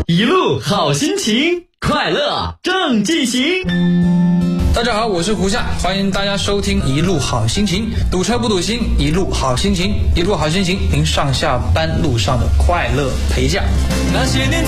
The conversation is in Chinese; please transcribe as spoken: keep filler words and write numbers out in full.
一路好心情，快乐正进行。 大家好，我是胡夏，欢迎大家收听一路好心情，堵车不堵心，一路好心情，一路好心情，您上下班路上的快乐陪驾。那些年